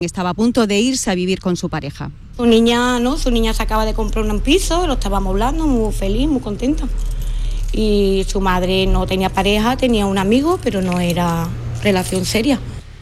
Estaba a punto de irse a vivir con su pareja. Su niña se acaba de comprar un piso, lo estábamos hablando, muy feliz, muy contenta. Y su madre no tenía pareja, tenía un amigo, pero no era relación seria.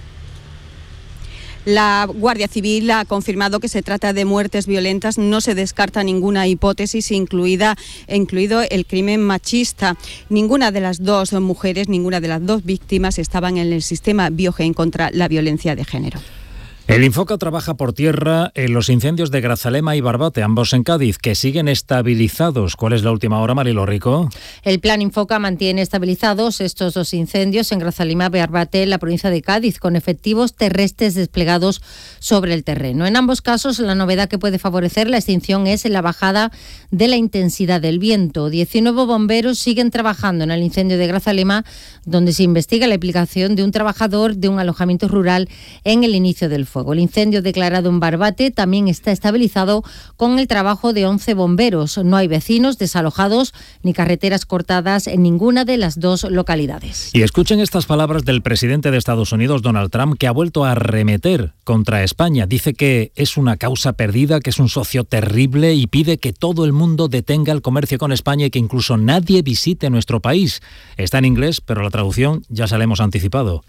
La Guardia Civil ha confirmado que se trata de muertes violentas, no se descarta ninguna hipótesis, incluido el crimen machista. Ninguna de las dos mujeres, ninguna de las dos víctimas estaban en el sistema Biogen contra la violencia de género. El Infoca trabaja por tierra en los incendios de Grazalema y Barbate, ambos en Cádiz, que siguen estabilizados. ¿Cuál es la última hora, Marilo Rico? El plan Infoca mantiene estabilizados estos dos incendios en Grazalema y Barbate, en la provincia de Cádiz, con efectivos terrestres desplegados sobre el terreno. En ambos casos, la novedad que puede favorecer la extinción es la bajada de la intensidad del viento. 19 bomberos siguen trabajando en el incendio de Grazalema, donde se investiga la implicación de un trabajador de un alojamiento rural en el inicio del fuego. El incendio declarado en Barbate también está estabilizado con el trabajo de 11 bomberos. No hay vecinos desalojados ni carreteras cortadas en ninguna de las dos localidades. Y escuchen estas palabras del presidente de Estados Unidos, Donald Trump, que ha vuelto a arremeter contra España. Dice que es una causa perdida, que es un socio terrible y pide que todo el mundo detenga el comercio con España y que incluso nadie visite nuestro país. Está en inglés, pero la traducción ya se la hemos anticipado.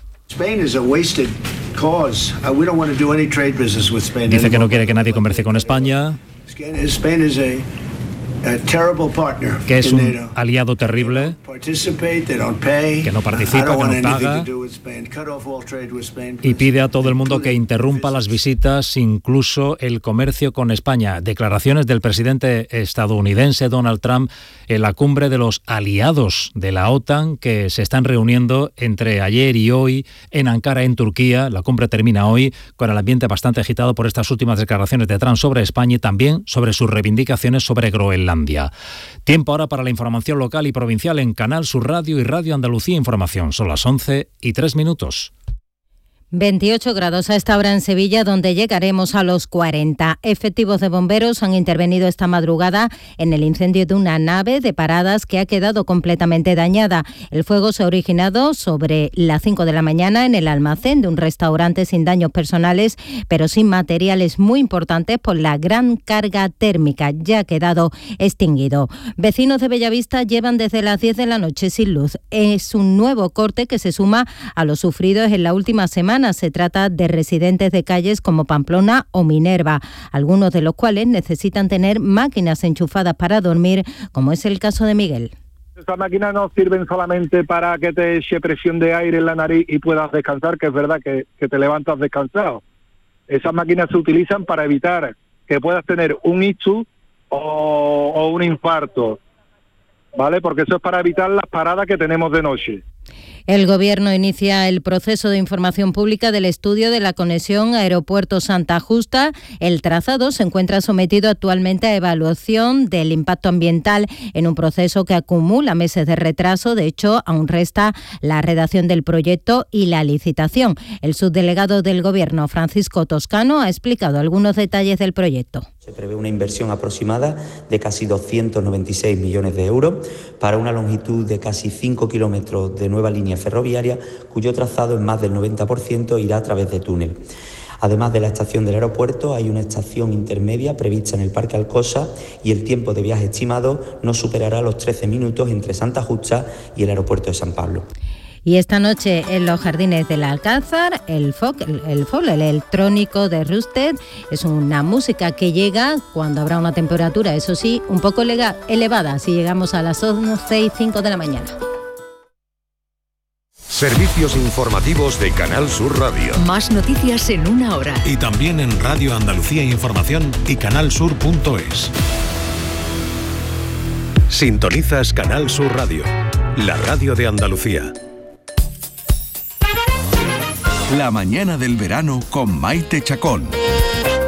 Dice que no quiere que nadie comercie con España, que es un aliado terrible, que no participa, que no paga, y pide a todo el mundo que interrumpa las visitas, incluso el comercio con España. Declaraciones del presidente estadounidense Donald Trump en la cumbre de los aliados de la OTAN que se están reuniendo entre ayer y hoy en Ankara, en Turquía. La cumbre termina hoy con el ambiente bastante agitado por estas últimas declaraciones de Trump sobre España y también sobre sus reivindicaciones sobre Groenlandia. Tiempo ahora para la información local y provincial en Canal Sur Radio y Radio Andalucía Información. Son las 11:03. 28 grados a esta hora en Sevilla, donde llegaremos a los 40. Efectivos de bomberos han intervenido esta madrugada en el incendio de una nave de paradas que ha quedado completamente dañada. El fuego se ha originado sobre las 5 de la mañana en el almacén de un restaurante sin daños personales, pero sin materiales muy importantes por la gran carga térmica. Ya ha quedado extinguido. Vecinos de Bellavista llevan desde las 10 de la noche sin luz. Es un nuevo corte que se suma a los sufridos en la última semana. Se trata de residentes de calles como Pamplona o Minerva, algunos de los cuales necesitan tener máquinas enchufadas para dormir, como es el caso de Miguel. Estas máquinas no sirven solamente para que te eche presión de aire en la nariz y puedas descansar, que es verdad que te levantas descansado. Esas máquinas se utilizan para evitar que puedas tener un ictus o un infarto, ¿vale? Porque eso es para evitar las paradas que tenemos de noche. El Gobierno inicia el proceso de información pública del estudio de la conexión Aeropuerto Santa Justa. El trazado se encuentra sometido actualmente a evaluación del impacto ambiental en un proceso que acumula meses de retraso. De hecho, aún resta la redacción del proyecto y la licitación. El subdelegado del Gobierno, Francisco Toscano, ha explicado algunos detalles del proyecto. Se prevé una inversión aproximada de casi 296 millones de euros para una longitud de casi 5 kilómetros de nueva línea ferroviaria, cuyo trazado en más del 90% irá a través de túnel. Además de la estación del aeropuerto, hay una estación intermedia prevista en el Parque Alcosa y el tiempo de viaje estimado no superará los 13 minutos entre Santa Justa y el aeropuerto de San Pablo. Y esta noche en los jardines del Alcázar, el folk electrónico de Rusted, es una música que llega cuando habrá una temperatura, eso sí, un poco elevada, si llegamos a las 11:05 de la mañana. Servicios informativos de Canal Sur Radio. Más noticias en una hora. Y también en Radio Andalucía Información y canalsur.es. Sintonizas Canal Sur Radio, la radio de Andalucía. La mañana del verano con Maite Chacón.